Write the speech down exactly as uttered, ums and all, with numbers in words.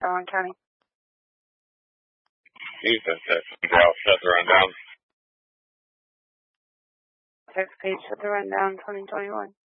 Allen County. Houston, Texas. I'll shut the rundown. Text page shut the rundown twenty twenty-one.